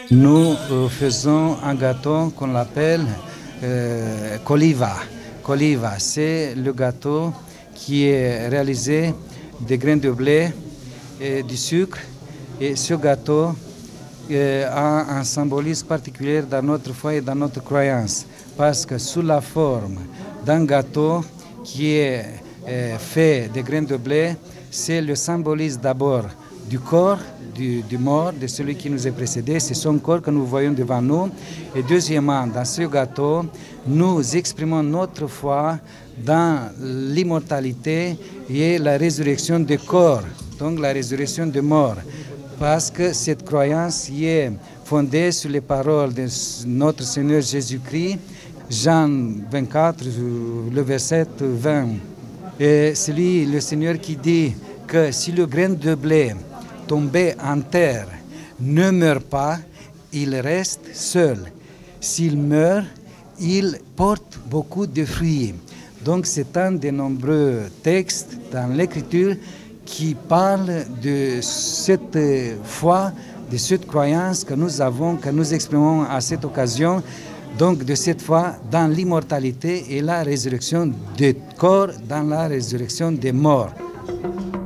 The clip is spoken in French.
Nous faisons un gâteau qu'on appelle coliva. Coliva, c'est le gâteau qui est réalisé des grains de blé et du sucre. Et ce gâteau a un symbolisme particulier dans notre foi et dans notre croyance. Parce que sous la forme d'un gâteau qui est fait de grains de blé, c'est le symbolisme d'abord du corps du mort, de celui qui nous est précédé, c'est son corps que nous voyons devant nous. Et deuxièmement, dans ce gâteau, nous exprimons notre foi dans l'immortalité et la résurrection du corps, donc la résurrection des morts. Parce que cette croyance y est fondée sur les paroles de notre Seigneur Jésus-Christ, Jean 24, le verset 20. Et c'est lui, le Seigneur, qui dit que si le grain de blé tombé en terre ne meurt pas, il reste seul. S'il meurt, il porte beaucoup de fruits. Donc c'est un des nombreux textes dans l'Écriture qui parle de cette foi, de cette croyance que nous avons, que nous exprimons à cette occasion, donc de cette foi dans l'immortalité et la résurrection des corps, dans la résurrection des morts.